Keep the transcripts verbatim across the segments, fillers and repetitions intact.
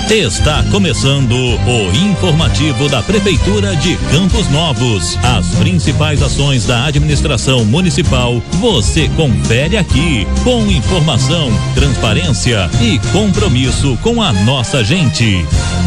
Está começando o informativo da Prefeitura de Campos Novos. As principais ações da administração municipal você confere aqui, com informação, transparência e compromisso com a nossa gente.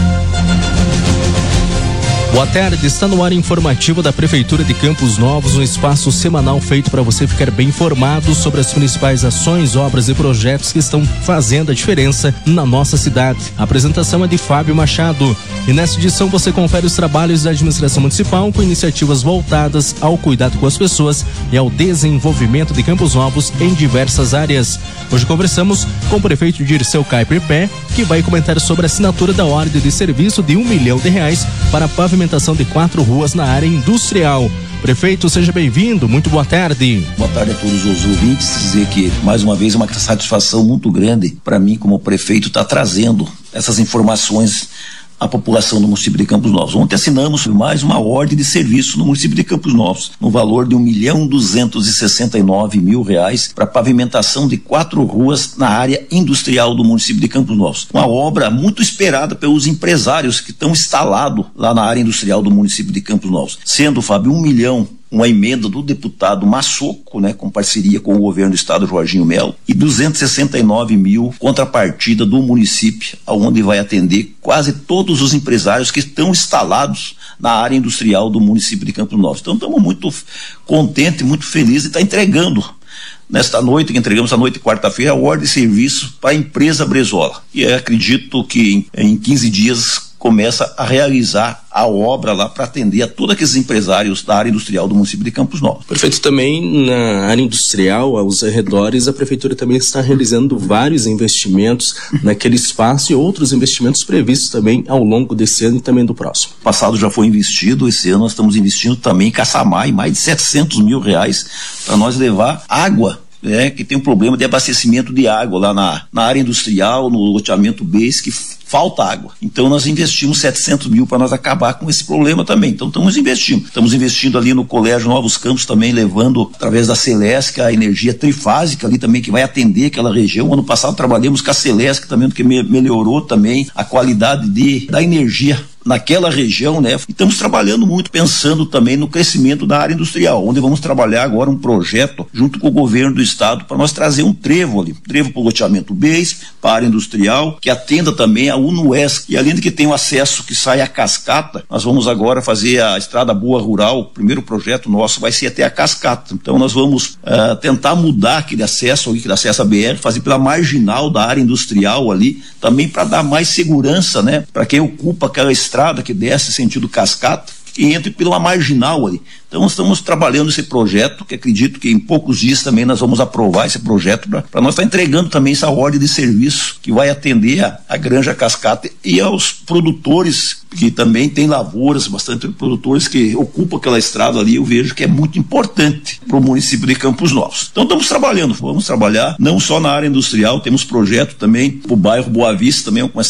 Boa tarde, está no ar informativo da Prefeitura de Campos Novos, um espaço semanal feito para você ficar bem informado sobre as principais ações, obras e projetos que estão fazendo a diferença na nossa cidade. A apresentação é de Fábio Machado e nessa edição você confere os trabalhos da administração municipal com iniciativas voltadas ao cuidado com as pessoas e ao desenvolvimento de Campos Novos em diversas áreas. Hoje conversamos com o prefeito Dirceu Kuiper Pé, que vai comentar sobre a assinatura da ordem de serviço de um milhão de reais para a pavimentação de quatro ruas na área industrial. Prefeito, seja bem-vindo, muito boa tarde. Boa tarde a todos os ouvintes, dizer que mais uma vez é uma satisfação muito grande para mim como prefeito estar trazendo essas informações à população do município de Campos Novos. Ontem assinamos mais uma ordem de serviço no município de Campos Novos, no valor de um milhão duzentos e sessenta e nove mil reais para pavimentação de quatro ruas na área industrial do município de Campos Novos. Uma obra muito esperada pelos empresários que estão instalados lá na área industrial do município de Campos Novos. Sendo, Fábio, um milhão uma emenda do deputado Massoco, né, com parceria com o governo do estado Jorginho Melo, e duzentos e sessenta e nove mil contrapartida do município, aonde vai atender quase todos os empresários que estão instalados na área industrial do município de Campos Novos. Então estamos muito contentes, muito felizes de estar entregando nesta noite, que entregamos a noite de quarta-feira, a ordem de serviço para a empresa Brezola. E eu acredito que em, em quinze dias começa a realizar a obra lá para atender a todos aqueles empresários da área industrial do município de Campos Novos. Perfeito. Também na área industrial, aos arredores, a prefeitura também está realizando vários investimentos naquele espaço e outros investimentos previstos também ao longo desse ano e também do próximo. O passado já foi investido, esse ano nós estamos investindo também em Caçamai, mais de setecentos mil reais para nós levar água, né, que tem um problema de abastecimento de água lá na, na área industrial, no loteamento B, que falta água. Então nós investimos setecentos mil para nós acabar com esse problema também. Então estamos investindo. Estamos investindo ali no Colégio Novos Campos também, levando através da Celesc a energia trifásica ali também, que vai atender aquela região. Ano passado trabalhamos com a Celesc também, que me, melhorou também a qualidade de, da energia naquela região, né? E estamos trabalhando muito, pensando também no crescimento da área industrial, onde vamos trabalhar agora um projeto junto com o governo do estado para nós trazer um trevo ali, um trevo para o loteamento B, para a área industrial, que atenda também a UNOESC. E além de que tem o acesso que sai a Cascata, nós vamos agora fazer a Estrada Boa Rural. O primeiro projeto nosso vai ser até a Cascata. Então nós vamos uh, tentar mudar aquele acesso ali, aquele acesso à B R, fazer pela marginal da área industrial ali, também para dar mais segurança, né, para quem ocupa aquela estrada estrada que desce sentido Cascata e entre pela marginal ali. Então estamos trabalhando esse projeto, que acredito que em poucos dias também nós vamos aprovar esse projeto para nós estar entregando também essa ordem de serviço que vai atender a, a Granja Cascata e aos produtores que também tem lavouras, bastante produtores que ocupam aquela estrada ali. Eu vejo que é muito importante para o município de Campos Novos. Então estamos trabalhando, vamos trabalhar não só na área industrial, temos projeto também para o bairro Boa Vista, também vamos começar